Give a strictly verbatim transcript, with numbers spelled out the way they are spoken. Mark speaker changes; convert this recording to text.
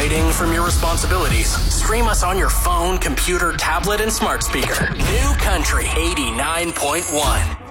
Speaker 1: hiding from your responsibilities? Stream us on your phone, computer, tablet, and smart speaker. New Country eighty-nine point one.